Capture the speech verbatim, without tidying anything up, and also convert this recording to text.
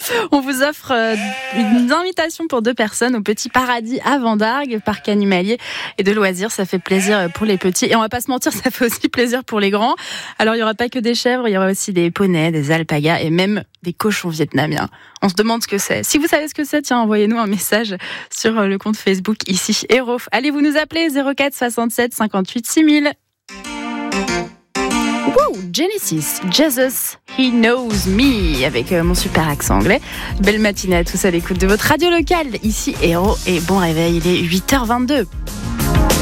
On vous offre euh, une invitation pour deux personnes au Petit Paradis à Vendargues, parc animalier et de loisirs. Ça fait plaisir pour les petits. Et on va pas se mentir, ça fait aussi plaisir pour les grands. Alors, il y aura pas que des chèvres, il y aura aussi des poneys, des alpagas et même des cochons vietnamiens. On se demande ce que c'est. Si vous savez ce que c'est, tiens, envoyez-nous un message sur le compte Facebook ici Héros. Allez, vous nous appelez zéro quatre soixante-sept cinquante-huit six mille. Wow, Genesis, Jesus, He Knows Me, avec euh, mon super accent anglais. Belle matinée à tous à l'écoute de votre radio locale, ici Héros, et bon réveil, il est huit heures vingt-deux.